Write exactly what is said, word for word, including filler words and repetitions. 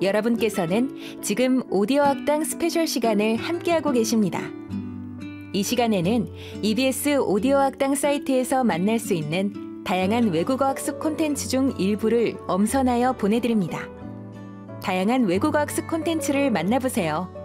여러분께서는 지금 오디오 학당 스페셜 시간을 함께하고 계십니다. 이 시간에는 이비에스 오디오 학당 사이트에서 만날 수 있는 다양한 외국어 학습 콘텐츠 중 일부를 엄선하여 보내드립니다. 다양한 외국어 학습 콘텐츠를 만나보세요.